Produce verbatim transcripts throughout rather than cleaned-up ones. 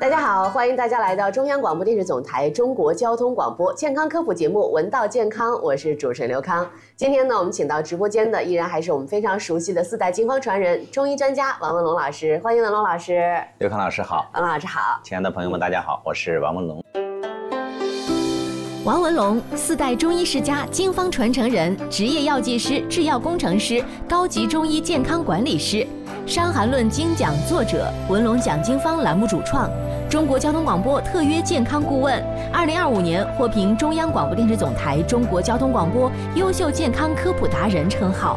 大家好，欢迎大家来到中央广播电视总台中国交通广播健康科普节目《闻道健康》，我是主持人刘康。今天呢，我们请到直播间的依然还是我们非常熟悉的四代经方传人、中医专家王文龙老师，欢迎文龙老师。 刘康老师好， 王老师好， 亲爱的朋友们，大家好，我是王文龙。 王文龙，四代中医世家、经方传承人，职业药剂师、制药工程师，高级中医健康管理师，《伤寒论》精讲作者，文龙讲经方栏目主创，中国交通广播特约健康顾问，二零二五年获评中央广播电视总台中国交通广播优秀健康科普达人称号。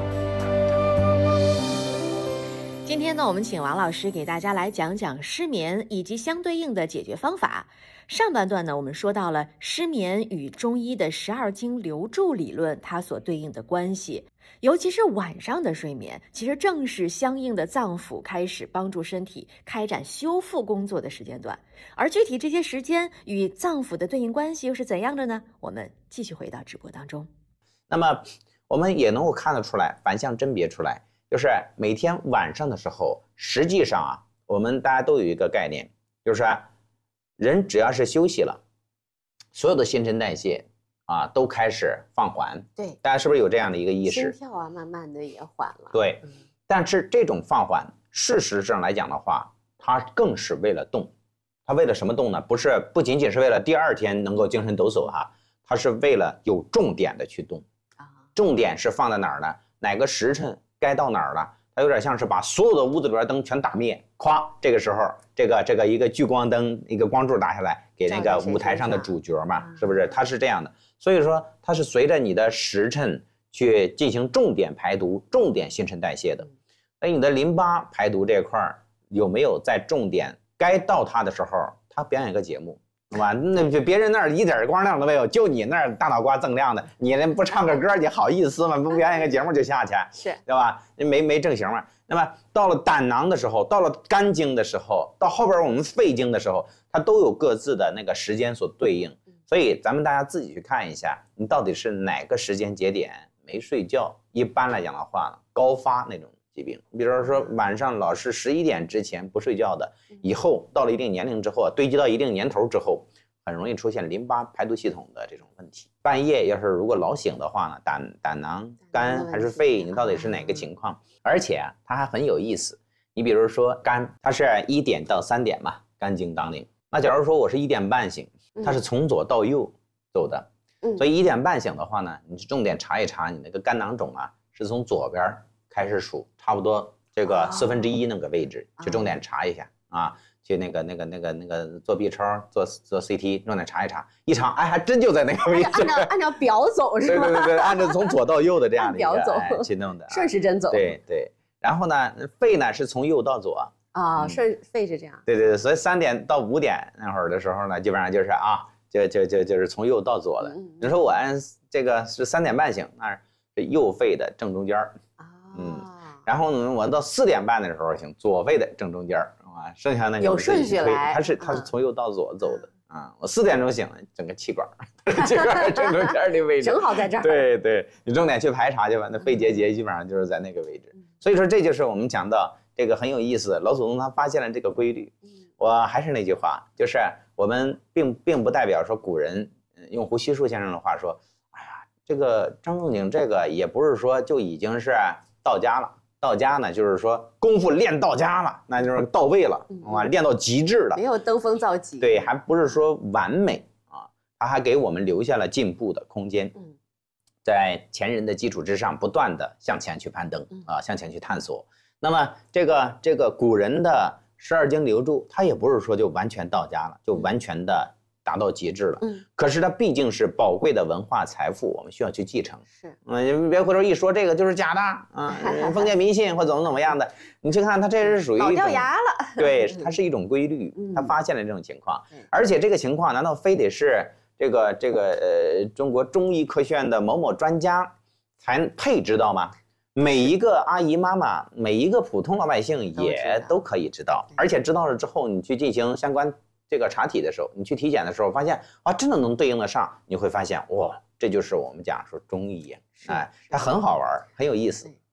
今天呢，我们请王老师给大家来讲讲失眠以及相对应的解决方法。上半段呢，我们说到了失眠与中医的十二经流注理论它所对应的关系，尤其是晚上的睡眠，其实正是相应的脏腑开始帮助身体开展修复工作的时间段。而具体这些时间与脏腑的对应关系又是怎样的呢？我们继续回到直播当中。 那么我们也能够看得出来，反向甄别出来，就是每天晚上的时候，实际上啊，我们大家都有一个概念，就是人只要是休息了，所有的新陈代谢啊都开始放缓。 对， 大家是不是有这样的一个意识？ 心跳啊，慢慢的也缓了。 对，嗯、但是这种放缓，事实上来讲的话，它更是为了动。它为了什么动呢？不是不仅仅是为了第二天能够精神抖擞哈，它是为了有重点的去动。啊，重点是放在哪儿呢？哪个时辰该到哪儿了？它有点像是把所有的屋子里边灯全打灭，咵，这个时候，这个这个一个聚光灯，一个光柱打下来，给那个舞台上的主角嘛，是不是？它是这样的，所以说它是随着你的时辰去进行重点排毒、重点新陈代谢的。那你的淋巴排毒这块有没有在重点该到它的时候，它表演个节目？对吧？那别人那儿一点光亮都没有，就你那儿大脑瓜锃亮的，你那不唱个歌，你好意思吗？不表演个节目就下去， 是， 对吧？没没正形嘛。那么到了胆囊的时候，到了肝经的时候，到后边我们肺经的时候，它都有各自的那个时间所对应。所以咱们大家自己去看一下，你到底是哪个时间节点没睡觉？一般来讲的话，高发那种疾病，比如说晚上老是十一点之前不睡觉的，以后到了一定年龄之后，堆积到一定年头之后，很容易出现淋巴排毒系统的这种问题。半夜要是如果老醒的话呢，胆胆囊、肝还是肺，你到底是哪个情况？而且它还很有意思。你比如说肝，它是一点到三点嘛，肝经当令。那假如说我是一点半醒，它是从左到右走的，所以一点半醒的话呢，你重点查一查你那个肝囊肿啊，是从左边开始数，差不多这个四分之一那个位置，去重点查一下啊，去那个那个那个那个做 B 超、做做 C T， 重点查一查，一查，哎，还真就在那个位置。 按照按照表走是吧？ 对对对，按照从左到右的这样的一个表走、 哎、去弄的、啊， 顺时针走。 对对，然后呢，肺呢是从右到左啊、哦，顺、嗯、肺是这样。 对对对，所以三点到五点那会儿的时候呢，基本上就是啊，就就就就是从右到左的。嗯、你说我按这个是三点半醒，那是右肺的正中间儿。嗯，然后呢，我到四点半的时候行，左肺的正中间啊，剩下那个有顺序来， 它是它是从右到左走的啊。我四点钟醒，整个气管，气管正中间的位置， 正好在这儿。 对对，你重点去排查去吧，那肺结节基本上就是在那个位置。所以说这就是我们讲到这个很有意思，老祖宗他发现了这个规律。我还是那句话，就是我们并并不代表说古人用胡锡树先生的话说，哎呀，这个张仲景这个也不是说就已经是到家了，到家呢就是说功夫练到家了，那就是到位了啊，练到极致了， 没有登峰造极。 对，还不是说完美啊，他还给我们留下了进步的空间。嗯，在前人的基础之上，不断的向前去攀登啊，向前去探索。那么这个这个古人的十二经流注，他也不是说就完全到家了，就完全的达到极致了。嗯，可是它毕竟是宝贵的文化财富，我们需要去继承。是，嗯，别回头一说这个就是假的啊，封建迷信或怎么怎么样的，你去看它这是属于老掉牙了。 对，它是一种规律，它发现了这种情况，而且这个情况难道非得是这个这个呃中国中医科学院的某某专家才配知道吗？每一个阿姨妈妈，每一个普通老百姓也都可以知道，而且知道了之后，你去进行相关这个查体的时候，你去体检的时候，发现啊，真的能对应得上，你会发现哇，这就是我们讲说中医，哎，它很好玩，很有意思。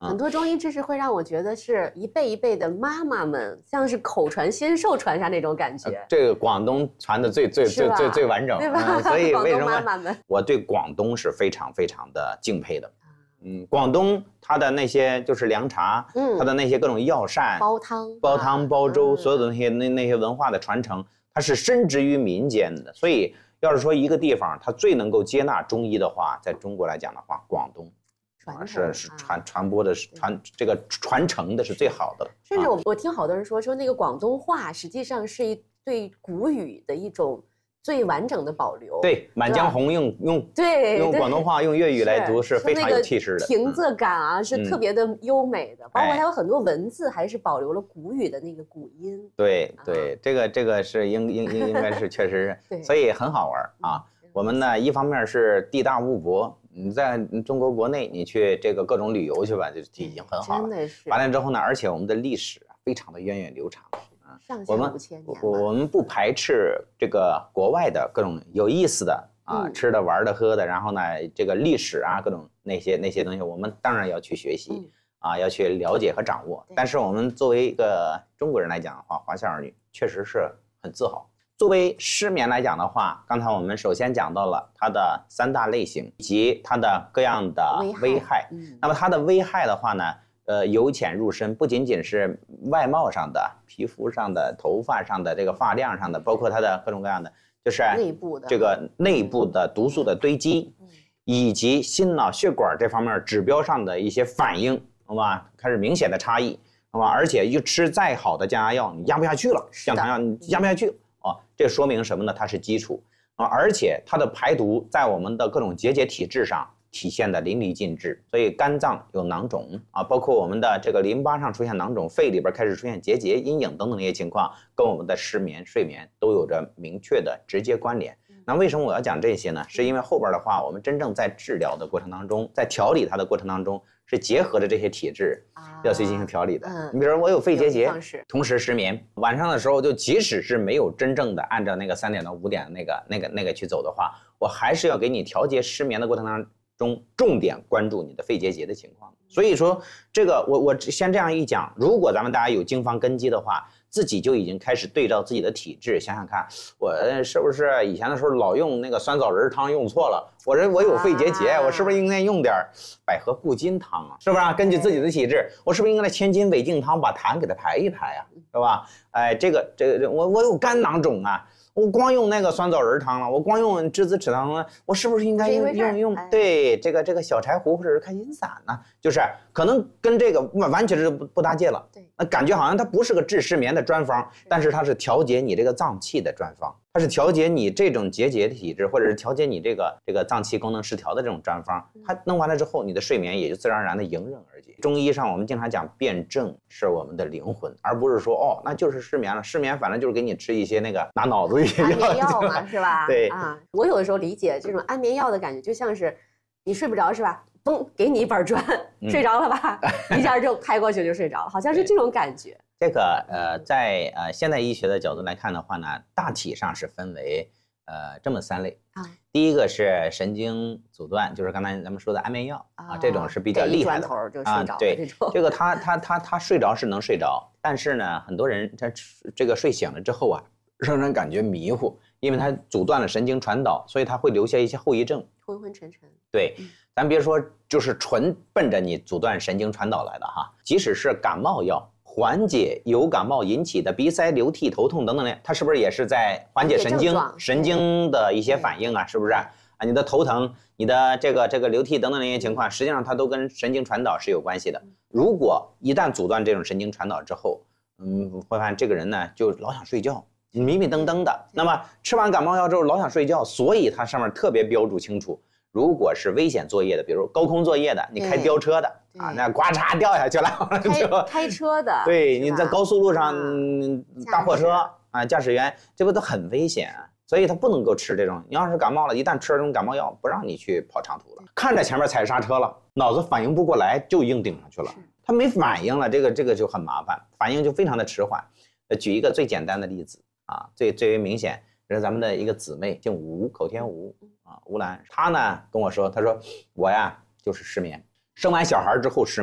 很多中医知识会让我觉得是一辈一辈的妈妈们，像是口传心授传下那种感觉。 呃、这个广东传的最最最最最完整， 对吧？ 嗯、所以为什么妈妈们我对广东是非常非常的敬佩的。嗯，广东它的那些就是凉茶，嗯，它的那些各种药膳、 煲汤、 煲汤、煲粥， 嗯、 所有的那些那那些文化的传承，它是深植于民间的。所以，要是说一个地方它最能够接纳中医的话，在中国来讲的话，广东传是是传传播的是传这个传承的是最好的。 甚至我我听好多人说说那个广东话实际上是一对古语的一种。最完整的保留。 对，《满江红》用用对用广东话用粤语来读是非常有气势的， 平仄感啊、嗯、是特别的优美的，嗯、包括它有很多文字还是保留了古语的那个古音。 对对，啊、这个这个是应应应应该是确实是，所以很好玩啊。嗯、我们呢，一方面是地大物博，你在中国国内你去这个各种旅游去吧，就已经很好了。 真的是。 完了之后呢，而且我们的历史非常的源远流长。 上下五千年， 我们我们不排斥这个国外的各种有意思的啊，嗯、吃的、玩的、喝的，然后呢，这个历史啊，各种那些那些东西，我们当然要去学习、嗯、啊，要去了解和掌握。但是我们作为一个中国人来讲的话，华夏儿女确实是很自豪。作为失眠来讲的话，刚才我们首先讲到了它的三大类型以及它的各样的危害。 危害嗯、 那么它的危害的话呢？呃，由浅入深，不仅仅是外貌上的、皮肤上的、头发上的、这个发量上的，包括它的各种各样的，就是内部的这个内部的毒素的堆积，嗯、以及心脑血管这方面指标上的一些反应，好吧，开始明显的差异，好吧，而且又吃再好的降压药，你压不下去了，降糖药你压不下去了啊，这说明什么呢？它是基础啊，而且它的排毒在我们的各种结节体质上。体现的淋漓尽致，所以肝脏有囊肿啊，包括我们的这个淋巴上出现囊肿，肺里边开始出现结节、阴影等等这些情况，跟我们的失眠、睡眠都有着明确的直接关联。那为什么我要讲这些呢？是因为后边的话，我们真正在治疗的过程当中，在调理它的过程当中，是结合着这些体质要去进行调理的。 啊、 你比如说我有肺结节， 有同时失眠，晚上的时候就即使是没有真正的按照那个三点到五点那个那个那个去走的话，我还是要给你调节失眠的过程当中。中重点关注你的肺结节的情况，所以说这个我我先这样一讲，如果咱们大家有经方根基的话，自己就已经开始对照自己的体质，想想看，我是不是以前的时候老用那个酸枣仁汤用错了，我这我有肺结节，我是不是应该用点百合固金汤啊？是不是、啊？根据自己的体质，我是不是应该来千金韦净汤把痰给它排一排啊？是吧？哎，这个这个我我有肝囊肿啊。我光用那个酸枣仁汤了，我光用栀子豉汤了，我是不是应该用用用对这个这个小柴胡或者是开心散呢？就是可能跟这个完全是不不搭界了。 对， 那感觉好像它不是个治失眠的专方，但是它是调节你这个脏器的专方，它是调节你这种结节的体质，或者是调节你这个这个脏器功能失调的这种专方。它弄完了之后，你的睡眠也就自然而然的迎刃而解。中医上我们经常讲辩证是我们的灵魂，而不是说哦那就是失眠了，失眠反正就是给你吃一些那个拿脑子安眠药嘛，是吧？ 对啊，我有的时候理解这种安眠药的感觉，就像是你睡不着是吧？嘣，给你一板砖，嗯、睡着了吧？一下就拍过去就睡着了，好像是这种感觉。 这个呃，在呃现代医学的角度来看的话呢，大体上是分为呃这么三类啊。第一个是神经阻断，就是刚才咱们说的安眠药啊，这种是比较厉害的啊。 对，这个他他他他睡着是能睡着，但是呢，很多人他这个睡醒了之后啊。让人感觉迷糊，因为它阻断了神经传导，所以它会留下一些后遗症， 昏昏沉沉。 对，咱别说就是纯奔着你阻断神经传导来的哈，即使是感冒药，缓解由感冒引起的鼻塞、流涕、头痛等等的，它是不是也是在缓解神经神经的一些反应啊？是不是啊？你的头疼、你的这个这个流涕等等那些情况，实际上它都跟神经传导是有关系的。如果一旦阻断这种神经传导之后，嗯，会发现这个人呢就老想睡觉。迷迷瞪瞪的，那么吃完感冒药之后老想睡觉，所以它上面特别标注清楚，如果是危险作业的，比如高空作业的，你开飙车的啊，那呱嚓掉下去了， 开开车的， 对，你在高速路上，嗯、大货车啊，驾驶员这不都很危险啊？所以他不能够吃这种，你要是感冒了，一旦吃了这种感冒药，不让你去跑长途了，看着前面踩刹车了，脑子反应不过来就硬顶上去了，他没反应了，这个这个就很麻烦，反应就非常的迟缓。举一个最简单的例子。啊，最最为明显，这是咱们的一个姊妹，姓吴，口天吴啊，吴兰。她呢跟我说，她说我呀就是失眠，生完小孩之后失眠，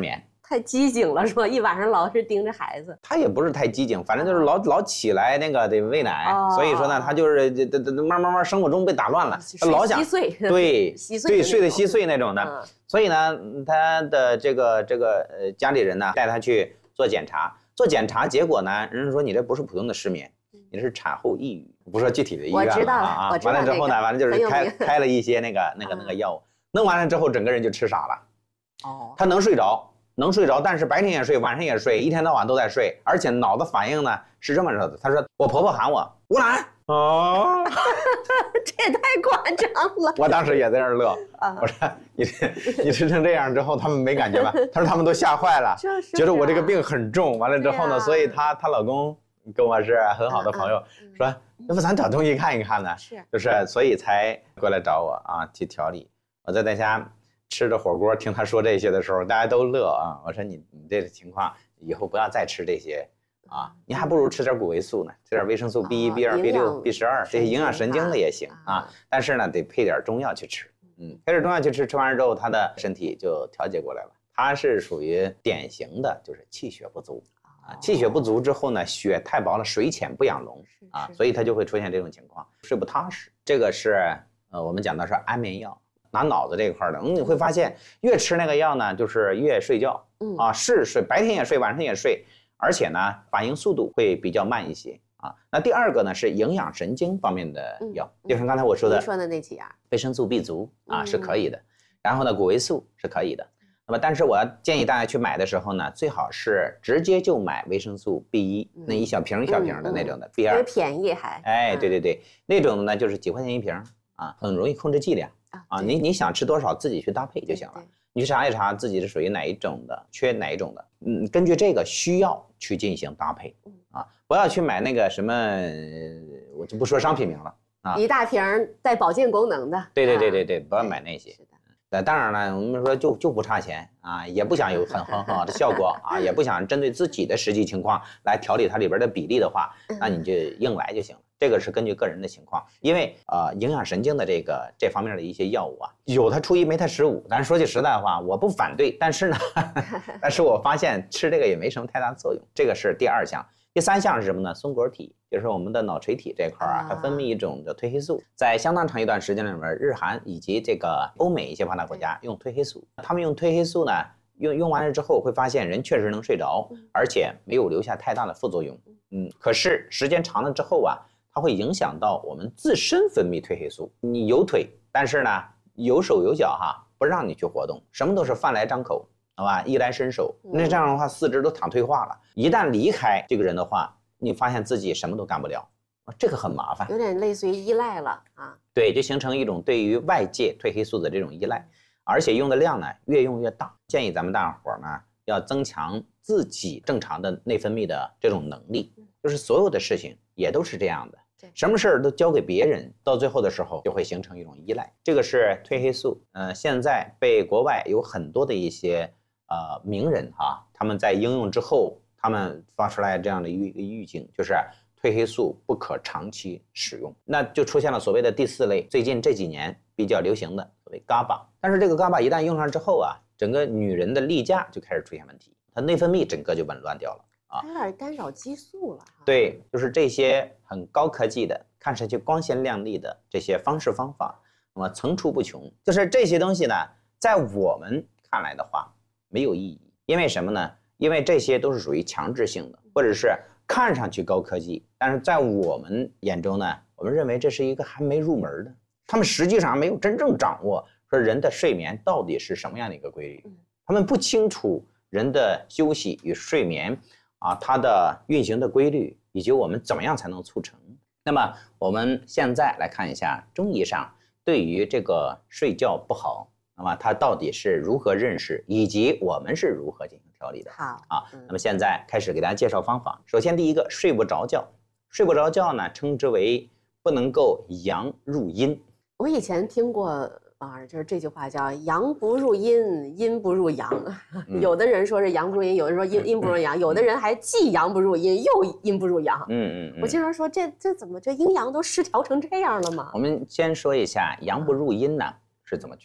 太机警了，是吧？一晚上老是盯着孩子。 他也不是太机警，反正就是老老起来那个得喂奶， 哦、 所以说呢，他就是这这这慢慢慢生物钟被打乱了，他老想稀碎， 对稀碎对睡得稀碎那种的。 嗯、 所以呢，他的这个这个呃家里人呢带他去做检查，做检查结果呢，人家说你这不是普通的失眠。你这是产后抑郁，不说具体的医院了啊啊！完了之后呢，完了就是开开了一些那个那个那个药物，弄完了之后，整个人就吃傻了。哦，他能睡着，能睡着，但是白天也睡，晚上也睡，一天到晚都在睡，而且脑子反应呢是这么着的。他说：“我婆婆喊我吴兰。”哦， 这也太夸张了。 我当时也在那儿乐。我说：“你你吃成这样之后，他们没感觉吧？”他说：“他们都吓坏了，觉得我这个病很重。完了之后呢，所以她她老公。”跟我是很好的朋友，嗯嗯、说要不咱找中医看一看呢？是，就是所以才过来找我啊，去调理。我在在家吃着火锅，听他说这些的时候，大家都乐啊。我说你你这个情况以后不要再吃这些啊，你还不如吃点谷维素呢，吃点维生素 B 一、B 二、B 六、B 十二这些营养神经的也行啊。但是呢，得配点中药去吃。嗯，配点中药去吃，吃完之后，他的身体就调节过来了。他是属于典型的就是气血不足。啊，气血不足之后呢，血太薄了，水浅不养龙啊，所以它就会出现这种情况，睡不踏实。这个是呃，我们讲的是安眠药，拿脑子这一块的，嗯，你会发现越吃那个药呢，就是越睡觉，嗯啊，是睡，白天也睡，晚上也睡，而且呢，反应速度会比较慢一些啊。那第二个呢是营养神经方面的药，嗯、就是刚才我说的说的那几样， 维生素 B 族啊、嗯、是可以的，然后呢，谷维素是可以的。那么，但是我要建议大家去买的时候呢，最好是直接就买维生素 B 一、嗯、那一小瓶一小瓶的那种的、嗯、B 二， 因为便宜还。 哎，对对对，那种呢就是几块钱一瓶啊，很容易控制剂量啊。啊你你想吃多少自己去搭配就行了。你去查一查自己是属于哪一种的，缺哪一种的，嗯，根据这个需要去进行搭配啊，不要去买那个什么，我就不说商品名了啊， 一大瓶带保健功能的。 对对对对对，不要买那些。呃，当然了，我们说就就不差钱啊，也不想有很很很好的效果啊，也不想针对自己的实际情况来调理它里边的比例的话，那你就硬来就行了。这个是根据个人的情况，因为呃营养神经的这个这方面的一些药物啊，有它初一没它十五。咱说句实在话，我不反对，但是呢，但是我发现吃这个也没什么太大作用。这个是第二项。第三项是什么呢？松果体，就是我们的脑垂体这块啊，它分泌一种的褪黑素，在相当长一段时间里面，日韩以及这个欧美一些发达国家用褪黑素，他们用褪黑素呢，用用完了之后会发现人确实能睡着，而且没有留下太大的副作用。嗯，可是时间长了之后啊，它会影响到我们自身分泌褪黑素。你有腿，但是呢有手有脚哈，不让你去活动，什么都是饭来张口。好吧，衣来伸手，那这样的话四肢都躺退化了。一旦离开这个人的话，你发现自己什么都干不了，这个很麻烦， 有点类似于依赖了啊。 对，就形成一种对于外界褪黑素的这种依赖，而且用的量呢越用越大。建议咱们大伙呢要增强自己正常的内分泌的这种能力，就是所有的事情也都是这样的。什么事儿都交给别人，到最后的时候就会形成一种依赖。这个是褪黑素，呃，现在被国外有很多的一些。呃，名人哈、啊，他们在应用之后，他们发出来这样的一个预警，就是褪黑素不可长期使用，那就出现了所谓的第四类，最近这几年比较流行的所谓 G A B A。但是这个 G A B A 一旦用上之后啊，整个女人的例假就开始出现问题，她内分泌整个就紊乱掉了啊， 有点干扰激素了。 对，就是这些很高科技的、看上去光鲜亮丽的这些方式方法，那么层出不穷。就是这些东西呢，在我们看来的话。没有意义，因为什么呢？因为这些都是属于强制性的，或者是看上去高科技，但是在我们眼中呢，我们认为这是一个还没入门的，他们实际上没有真正掌握说人的睡眠到底是什么样的一个规律，他们不清楚人的休息与睡眠啊，它的运行的规律，以及我们怎么样才能促成。那么我们现在来看一下中医上对于这个睡觉不好。那么它到底是如何认识，以及我们是如何进行调理的？ 好啊，那么现在开始给大家介绍方法。首先第一个，睡不着觉，睡不着觉呢，称之为不能够阳入阴。 我以前听过啊，就是这句话叫阳不入阴，阴不入阳。嗯、有的人说是阳不入阴，有的人说阴阴不入阳，有的人还既阳不入阴又阴不入阳。嗯嗯嗯。我经常说这这怎么这阴阳都失调成这样了吗？ 我们先说一下阳不入阴呢是怎么去弄。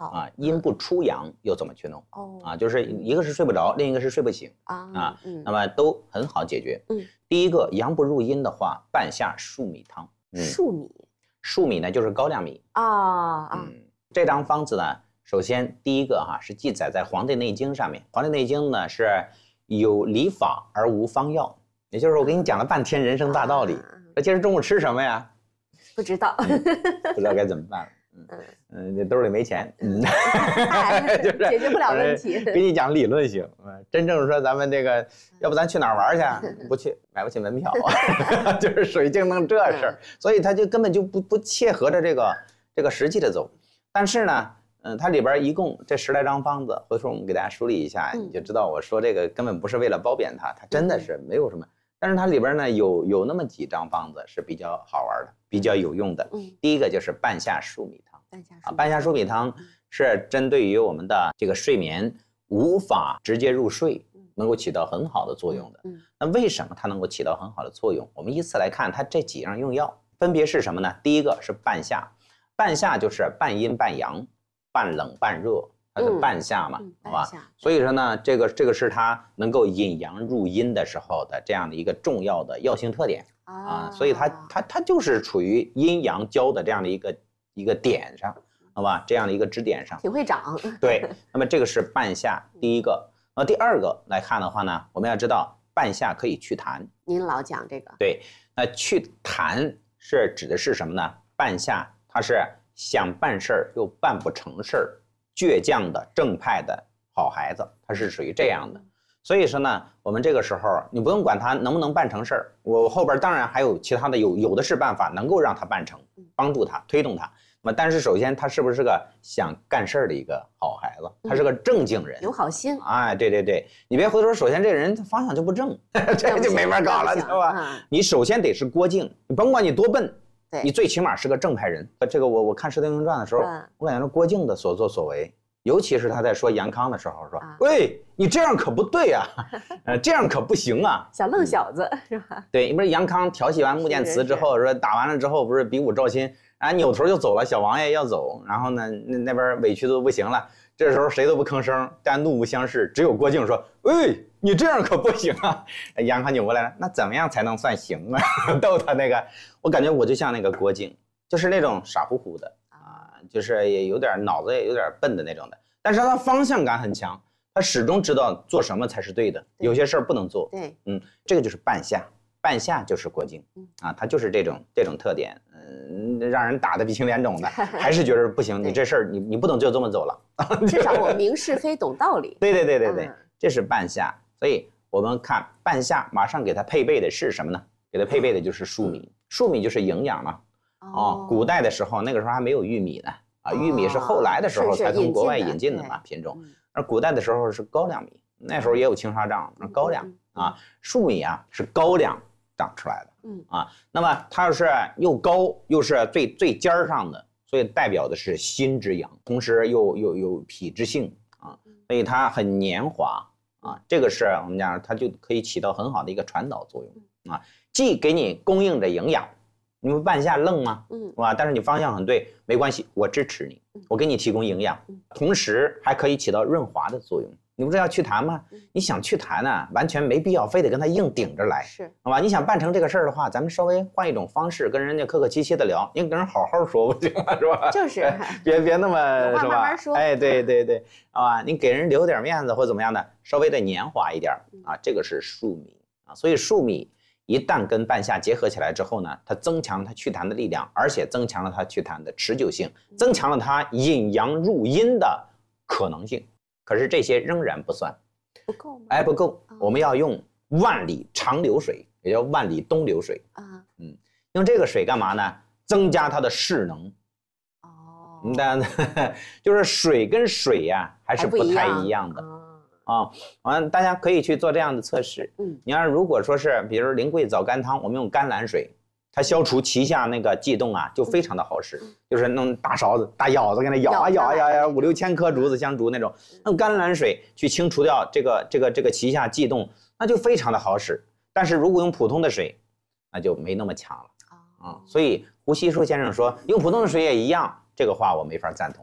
好啊，阴不出阳又怎么去弄？ 哦啊，就是一个是睡不着，另一个是睡不醒啊啊， 嗯那么都很好解决。 嗯， 第一个阳不入阴的话，半夏粟米汤。嗯， 粟米粟米呢就是高粱米啊啊， 嗯，这张方子呢，首先第一个哈是记载在《黄帝内经》上面，《黄帝内经》呢是有理法而无方药，也就是我给你讲了半天人生大道理，那今儿中午吃什么呀？ 不知道， 嗯、不知道该怎么办了。嗯嗯，这兜里没钱，嗯， 就是解决不了问题。 给你讲理论型，嗯，真正说咱们这个，要不咱去哪儿玩去？不去，买不起门票，就是水晶弄这事儿，所以他就根本就不不切合着这个这个实际的走。但是呢，嗯，它里边一共这十来张方子，回头我们给大家梳理一下，你就知道我说这个根本不是为了褒贬它，它真的是没有什么。但是它里边呢有有那么几张方子是比较好玩的，比较有用的。嗯，第一个就是半夏粟米汤。半夏啊，半夏粟米汤是针对于我们的这个睡眠无法直接入睡，能够起到很好的作用的。嗯，那为什么它能够起到很好的作用？我们依次来看它这几样用药，分别是什么呢？第一个是半夏，半夏就是半阴半阳，半冷半热。它是半夏嘛，嗯、好吧？所以说呢，这个这个是它能够引阳入阴的时候的这样的一个重要的药性特点啊，啊所以它它它就是处于阴阳交的这样的一个一个点上，好吧？这样的一个支点上， 挺会长。 对，那么这个是半夏第一个，那第二个来看的话呢，我们要知道半夏可以祛痰。 您老讲这个。 对，那祛痰是指的是什么呢？半夏它是想办事儿又办不成事儿。倔强的正派的好孩子，他是属于这样的，所以说呢，我们这个时候你不用管他能不能办成事儿，我后边当然还有其他的有有的是办法能够让他办成，帮助他推动他。那么，但是首先他是不是个想干事儿的一个好孩子？他是个正经人， 有好心。 哎，对对对，你别回头，首先这人方向就不正，这就没法搞了，知道吧？你首先得是郭靖，你甭管你多笨。你最起码是个正派人。这个我我看《射雕英雄传》的时候，我感觉郭靖的所作所为，尤其是他在说杨康的时候，说：“喂，你这样可不对啊，呃，这样可不行啊。” 小愣小子是吧？ 对，你不是杨康调戏完穆剑慈之后，说打完了之后不是比武招亲，啊，扭头就走了，小王爷要走，然后呢，那那边委屈都不行了。这时候谁都不吭声，大家怒目相视，只有郭靖说：“喂，你这样可不行啊！”杨康扭过来了，那怎么样才能算行啊？逗他那个，我感觉我就像那个郭靖，就是那种傻乎乎的啊，就是也有点脑子也有点笨的那种的，但是他方向感很强，他始终知道做什么才是对的，有些事儿不能做。 对， 嗯，这个就是半夏，半夏就是郭靖啊，他就是这种这种特点。嗯，让人打得鼻青脸肿的，还是觉得不行，你这事儿你你不能就这么走了。 至少我明是非，懂道理。 对对对对对，嗯、这是半夏。所以我们看半夏，马上给它配备的是什么呢？给它配备的就是粟米，粟米就是营养嘛。哦，古代的时候那个时候还没有玉米呢，啊，玉米是后来的时候才从国外引进的嘛品种。而古代的时候是高粱米，那时候也有青纱帐，高粱啊，粟米啊是高粱长出来的。嗯啊，那么它是又高又是最最尖儿上的，所以代表的是心之阳，同时又又有脾之性啊，所以它很黏滑啊。这个是我们讲，它就可以起到很好的一个传导作用啊，既给你供应着营养，你们半夏愣吗？嗯，是吧？但是你方向很对，没关系，我支持你，我给你提供营养，同时还可以起到润滑的作用。你不是要祛痰吗？你想祛痰呢，完全没必要非得跟他硬顶着来， 是， 好吧？你想办成这个事儿的话，咱们稍微换一种方式，跟人家客客气气的聊，你跟人好好说不行吗？是吧？ 就是， 别别那么是吧？ 慢慢说。 哎，对对对，好吧？你给人留点面子或怎么样的，稍微的黏滑一点啊，这个是粟米啊，所以粟米一旦跟半夏结合起来之后呢，它增强了它祛痰的力量，而且增强了它祛痰的持久性，增强了它引阳入阴的可能性。可是这些仍然不算， 不够吗？ 哎，不够，我们要用万里长流水，也叫万里东流水啊。嗯，用这个水干嘛呢？增加它的势能。哦，但就是水跟水呀、啊、还是不太一样的啊。完、哦，大家可以去做这样的测试。嗯，你要如果说是，比如苓桂枣甘汤，我们用甘蓝水。它消除脐下那个悸动啊，就非常的好使，就是弄大勺子、大舀子给它舀啊舀啊舀呀，五六千颗竹子香竹那种，用甘蓝水去清除掉这个这个这个脐下悸动，那就非常的好使。但是如果用普通的水，那就没那么强了啊。所以胡锡树先生说，用普通的水也一样，这个话我没法赞同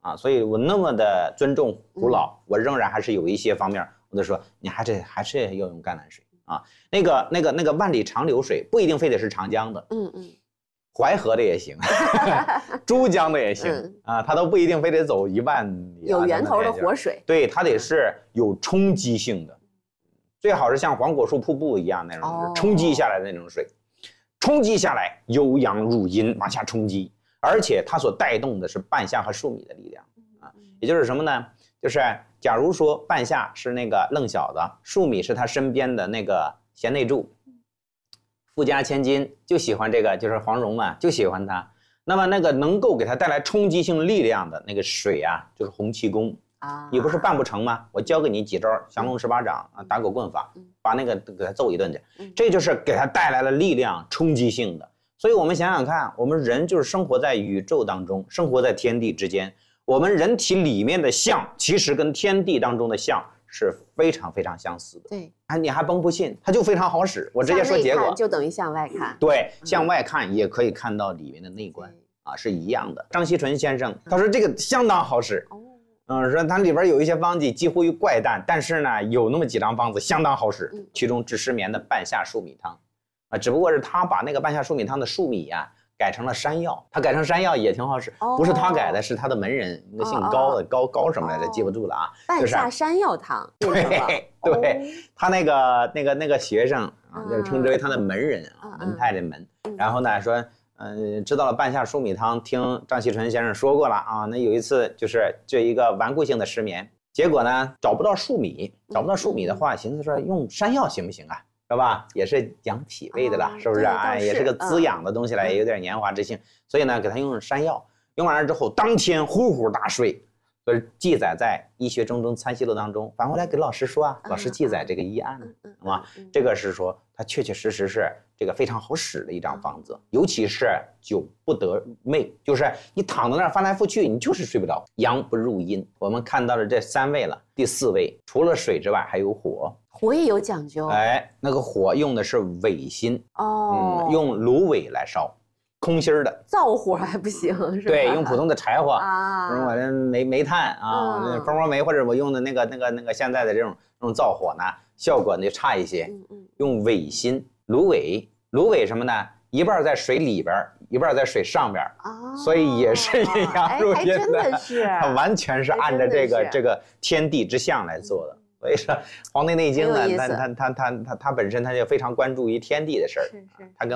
啊，所以我那么的尊重胡老，嗯、我仍然还是有一些方面，我就说你还是还是要用橄榄水啊。那个那个那个万里长流水不一定非得是长江的，嗯嗯，淮河的也行，珠江的也行、嗯、啊，它都不一定非得走一万里、啊。 有源头的活水， 对，它得是有冲击性的，最好是像黄果树瀑布一样那种、哦、冲击下来的那种水，冲击下来由阳入阴往下冲击。而且它所带动的是半夏和粟米的力量啊，也就是什么呢？就是假如说半夏是那个愣小子，粟米是他身边的那个贤内助，富家千金就喜欢这个，就是黄蓉嘛，就喜欢他。那么那个能够给他带来冲击性力量的那个水啊，就是洪七公啊，你不是办不成吗？我教给你几招降龙十八掌啊，打狗棍法，把那个给他揍一顿去，这就是给他带来了力量，冲击性的。所以我们想想看，我们人就是生活在宇宙当中，生活在天地之间。我们人体里面的相，其实跟天地当中的相是非常非常相似的。 对， 啊，你还甭不信，它就非常好使。我直接说结果， 就等于向外看。 对，向外看也可以看到里面的内观、嗯、啊，是一样的。张锡纯先生他说这个相当好使。哦。嗯，说它里边有一些方剂几乎于怪诞，但是呢，有那么几张方子相当好使，嗯、其中治失眠的半夏粟米汤。啊，只不过是他把那个半夏粟米汤的粟米啊改成了山药，他改成山药也挺好使，哦、不是他改的，是他的门人，一个姓高的、哦、高高什么来着，记不住了啊。 半夏山药汤， 对对，哦、他那个那个那个学生啊，就称之为他的门人啊，嗯、门派的门。嗯、然后呢说，嗯、呃，知道了半夏粟米汤，听张锡纯先生说过了啊。那有一次就是这一个顽固性的失眠，结果呢找不到粟米，找不到粟米的话，寻思说用山药行不行啊？是吧？也是养脾胃的了，哦、是不是？哎，也是个滋养的东西了，嗯、也有点年华之性。所以呢，给他用山药，用完了之后，当天呼呼大睡。所以记载在《医学中中参析录》当中。反过来给老师说啊，老师记载这个医案，好吗？这个是说它确确实实是这个非常好使的一张方子，尤其是久不得寐，就是你躺在那儿翻来覆去，你就是睡不着。阳不入阴，我们看到了这三位了，第四位除了水之外还有火。 火也有讲究， 哎，那个火用的是苇心哦，嗯，用芦苇来烧，空心儿的， 灶火还不行，是吧？ 对，用普通的柴火啊，用我的煤煤炭啊，那蜂窝煤或者我用的那个那个那个现在的这种这种灶火呢，效果呢就差一些。嗯嗯，用苇心，芦苇，芦苇什么呢？一半在水里边，一半在水上边，哦，所以也是阴阳入阴的， 真的是， 它完全是按照这个这个天地之象来做的。所以说，《黄帝内经》呢，它它它它它它本身它就非常关注于天地的事儿，它跟